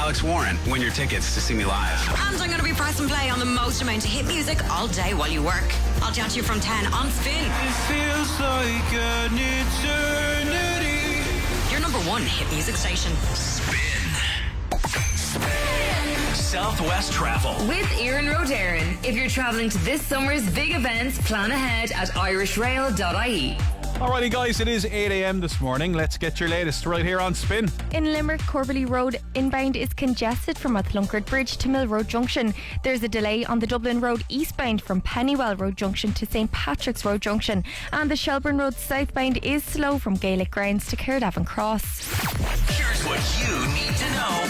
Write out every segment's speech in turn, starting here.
Alex Warren. Win your tickets to see me live. And I'm going to be press and play on the most amount of hit music all day while you work. I'll chat to you from 10 on Spin. It feels like an eternity. Your number one hit music station. Spin. Southwest Travel with Ian Rodarin. If you're travelling to this summer's big events, plan ahead at irishrail.ie. Alrighty guys, it is 8 a.m. this morning. Let's get your latest right here on Spin. In Limerick, Corbally Road inbound is congested from Athlunker Bridge to Mill Road Junction. There's a delay on the Dublin Road eastbound from Pennywell Road Junction to St Patrick's Road Junction. And the Shelburne Road southbound is slow from Gaelic Grounds to Cairdavan Cross. Here's what you need to know.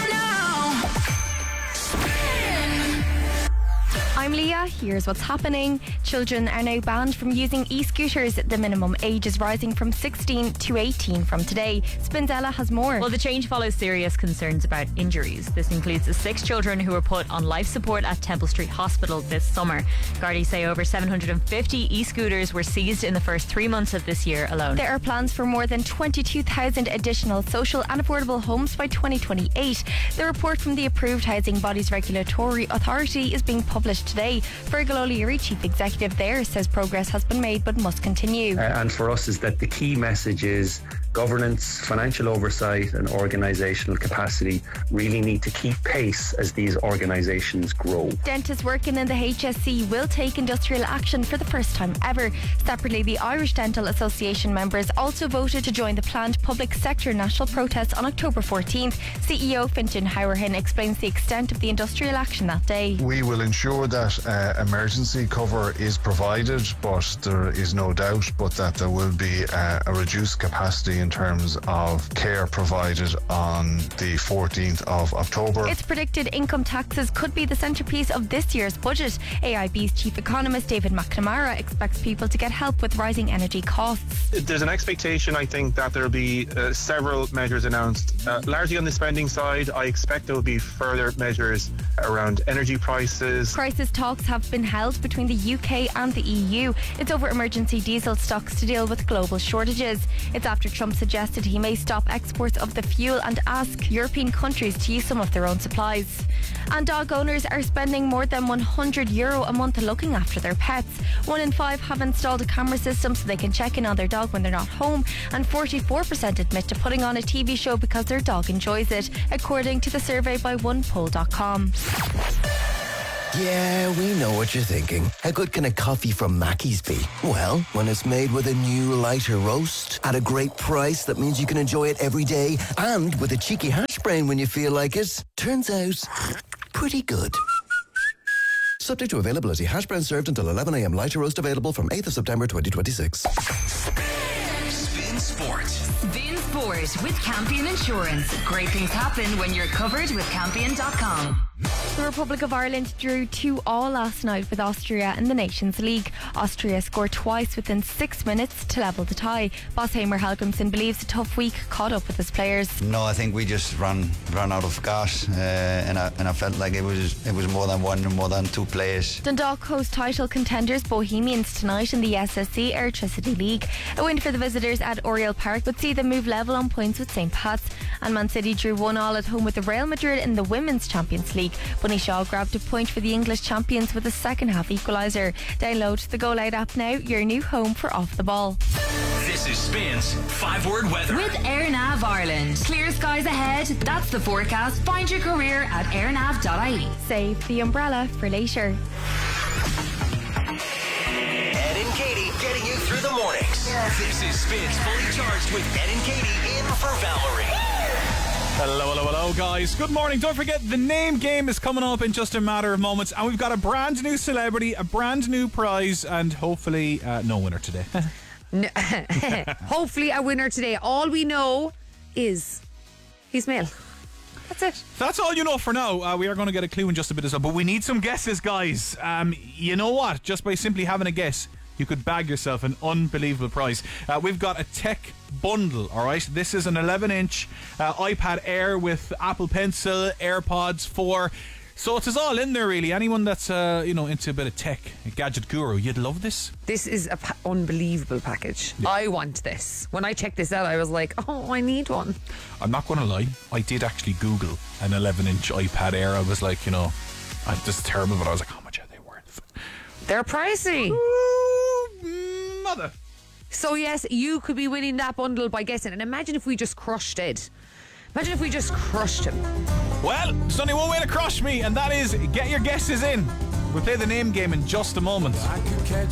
I'm Leah. Here's what's happening. Children are now banned from using e-scooters. The minimum age is rising from 16 to 18 from today. Spindella has more. Well, the change follows serious concerns about injuries. This includes the 6 children who were put on life support at Temple Street Hospital this summer. Gardaí say over 750 e-scooters were seized in the first 3 months of this year alone. There are plans for more than 22,000 additional social and affordable homes by 2028. The report from the Approved Housing Bodies Regulatory Authority is being published today. Fergal O'Leary, Chief Executive there, says progress has been made but must continue. And for us is that the key message is governance, financial oversight and organisational capacity really need to keep pace as these organisations grow. Dentists working in the HSC will take industrial action for the first time ever. Separately, the Irish Dental Association members also voted to join the planned public sector national protest on October 14th. CEO Fintan Howard explains the extent of the industrial action that day. We will ensure that emergency cover is provided, but there is no doubt but that there will be a reduced capacity in terms of care provided on the 14th of October. It's predicted income taxes could be the centrepiece of this year's budget. AIB's chief economist David McNamara expects people to get help with rising energy costs. There's an expectation, I think, that there will be several measures announced. Largely on the spending side, I expect there will be further measures around energy prices. Crisis talks have been held between the UK and the EU. It's over emergency diesel stocks to deal with global shortages. It's after Trump suggested he may stop exports of the fuel and ask European countries to use some of their own supplies. And dog owners are spending more than €100 a month looking after their pets. 1 in 5 have installed a camera system so they can check in on their dog when they're not home, and 44% admit to putting on a TV show because their dog enjoys it, according to the survey by onepoll.com. Yeah, we know what you're thinking. How good can a coffee from Mackey's be? Well, when it's made with a new lighter roast at a great price that means you can enjoy it every day, and with a cheeky hash brown when you feel like it, turns out pretty good. Subject to availability. Hash brown served until 11 a.m. Lighter roast available from 8th of September 2026. Spin Sport. Spin Sport with Campion Insurance. Great things happen when you're covered with Campion.com. The Republic of Ireland drew 2-2 last night with Austria in the Nations League. Austria scored twice within 6 minutes to level the tie. Boss Heimer Helgrimsson believes a tough week caught up with his players. No, I think we just ran out of gas, and I felt like it was more than one and more than two players. Dundalk host title contenders Bohemians tonight in the SSC Airtricity League. A win for the visitors at Oriel Park would see them move level on points with St. Pat's. And Man City drew 1-1 at home with the Real Madrid in the Women's Champions League. Bunny Shaw grabbed a point for the English champions with a second half equaliser. Download the Go Loud app now, your new home for Off the Ball. This is Spin's 5-word weather. With AirNav Ireland. Clear skies ahead. That's the forecast. Find your career at airnav.ie. Save the umbrella for later. Ed and Katie getting you through the mornings. This is Spin's Fully Charged with Ed and Katie in for Valerie. Hello, guys. Good morning. Don't forget, the name game is coming up in just a matter of moments, and we've got a brand new celebrity, a brand new prize, and hopefully no winner today. Hopefully a winner today. All we know is he's male. That's it. That's all you know for now. We are going to get a clue in just a bit as well, but we need some guesses, guys. You know what? Just by simply having a guess, you could bag yourself an unbelievable prize. We've got a tech bundle, alright? This is an 11-inch iPad Air with Apple Pencil, AirPods 4, So it is all in there, really. Anyone that's into a bit of tech, a gadget guru, you'd love this. This is an unbelievable package. Yeah. I want this. When I checked this out, I was like, oh, I need one. I'm not going to lie. I did actually Google an 11-inch iPad Air. I was like, this is terrible, but I was like, how much are they worth? They're pricey. Ooh, mother. So yes, you could be winning that bundle by guessing. And imagine if we just crushed Ed. Imagine if we just crushed him. Well, there's only one way to crush me, and that is get your guesses in. We'll play the name game in just a moment.